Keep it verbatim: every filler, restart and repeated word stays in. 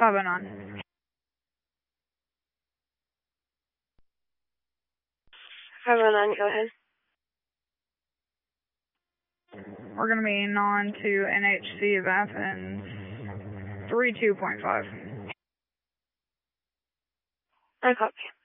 five oh nine. five oh nine, go ahead. We're going to be on to N H C of Athens, three two point five. I copy.